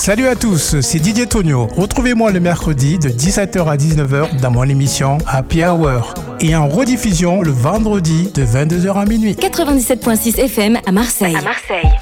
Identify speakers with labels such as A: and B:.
A: Salut à tous, c'est Didier Tonio. Retrouvez-moi le mercredi de 17h à 19h dans mon émission Happy Hour et en rediffusion le vendredi de 22h à minuit.
B: 97.6 FM à Marseille.